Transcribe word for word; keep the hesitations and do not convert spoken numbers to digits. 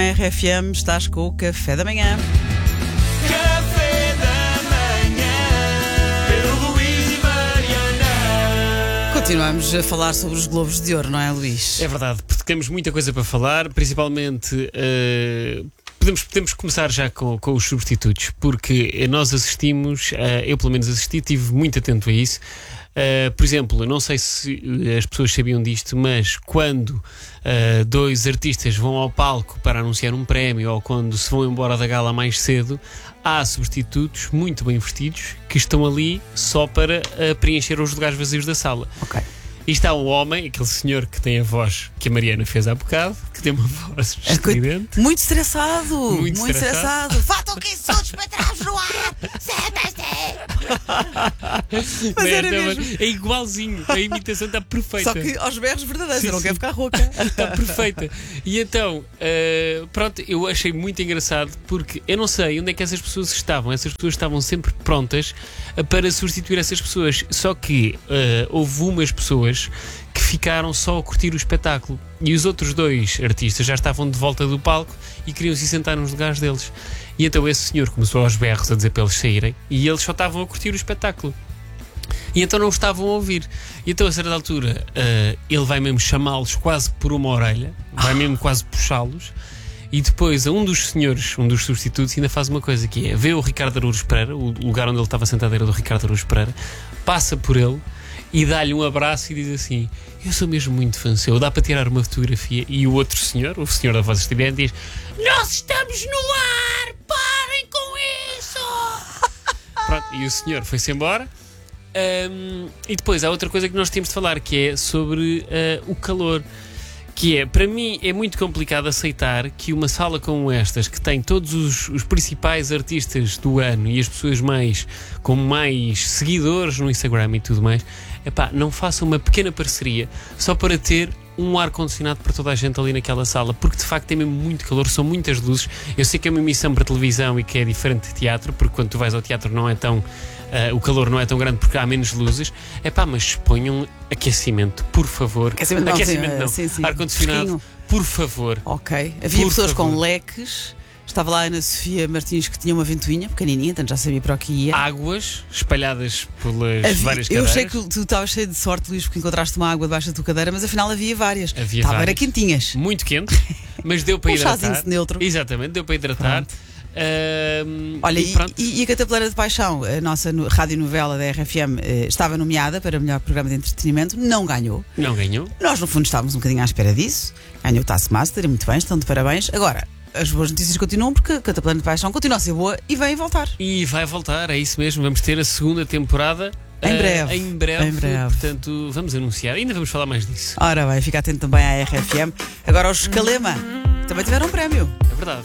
R F M, estás com o Café da Manhã. Café da Manhã, Pedro, Luís e Mariana. Continuamos a falar sobre os Globos de Ouro, não é, Luís? É verdade, porque temos muita coisa para falar, principalmente uh, podemos, podemos começar já com, com os substitutos, porque nós assistimos, uh, eu pelo menos assisti, estive muito atento a isso. Uh, por exemplo, eu não sei se as pessoas sabiam disto, mas quando uh, dois artistas vão ao palco para anunciar um prémio ou quando se vão embora da gala mais cedo, há substitutos muito bem vestidos que estão ali só para uh, preencher os lugares vazios da sala. Ok. E está um homem, aquele senhor que tem a voz que a Mariana fez há bocado, que tem uma voz estridente. Muito estressado. Muito Muito estressado. estressado. Faltam quinze segundos para trás no ar. Senta-se. Mas era Não, mesmo. É igualzinho, a imitação está perfeita. Só que aos berros verdadeiros, Sim, eu não sim. quero ficar rouca. Está perfeita. E então, uh, pronto, eu achei muito engraçado porque eu não sei onde é que essas pessoas estavam. Essas pessoas estavam sempre prontas uh, para substituir essas pessoas. Só que uh, houve umas pessoas que ficaram só a curtir o espetáculo. E os outros dois artistas já estavam de volta do palco e queriam se sentar nos lugares deles. E então esse senhor começou aos berros a dizer para eles saírem e eles só estavam a curtir o espetáculo. E então não o estavam a ouvir. E então a certa altura uh, ele vai mesmo chamá-los quase por uma orelha, vai mesmo quase puxá-los. E depois um dos senhores, um dos substitutos, ainda faz uma coisa que é: vê o Ricardo Araújo Pereira, o lugar onde ele estava sentado era do Ricardo Araújo Pereira, passa por ele e dá-lhe um abraço e diz assim: eu sou mesmo muito fã seu, dá para tirar uma fotografia? E o outro senhor, o senhor da voz estridente, diz: nós estamos no ar, parem com isso. Pronto, e o senhor foi-se embora. Um, e depois há outra coisa que nós temos de falar, que é sobre uh, o calor. Que é, para mim, é muito complicado aceitar que uma sala como estas, que tem todos os, os principais artistas do ano e as pessoas mais com mais seguidores no Instagram e tudo mais, epá, não faça uma pequena parceria só para ter um ar-condicionado para toda a gente ali naquela sala, porque de facto tem mesmo muito calor, são muitas luzes. Eu sei que é uma emissão para televisão e que é diferente de teatro, porque quando tu vais ao teatro não é tão... Uh, o calor não é tão grande porque há menos luzes. É pá, mas ponham aquecimento, por favor. Aquecimento não, aquecimento sim, não. sim, sim. Ar-condicionado, Fresquinho. por favor. Ok. Havia Por pessoas favor. com leques. Estava lá a Ana Sofia Martins, que tinha uma ventoinha pequenininha, portanto já sabia para o que ia. Águas espalhadas pelas Havia- várias eu cadeiras. sei que tu estavas cheio de sorte, Luís, porque encontraste uma água debaixo da tua cadeira, mas afinal havia várias. Havia Estava, era várias. quentinhas. Muito quente, mas deu para Um hidratar. chazinho neutro. Exatamente, deu para hidratar. Pronto. Ahm, Olha, e e, pronto. e, e a Catapeleira de Paixão, a nossa no, radionovela da R F M, eh, estava nomeada para melhor programa de entretenimento, não ganhou. Não ganhou. Nós, no fundo, estávamos um bocadinho à espera disso. Ganhou o Taskmaster e muito bem, estão de parabéns. Agora, as boas notícias continuam porque a Catapeleira de Paixão continua a ser boa e vem voltar. E vai voltar, é isso mesmo. Vamos ter a segunda temporada Em ah, breve. Em breve. Em breve. Portanto, vamos anunciar. Ainda vamos falar mais disso. Ora bem, fica atento também à R F M. Agora, os Calema também tiveram um prémio. É verdade.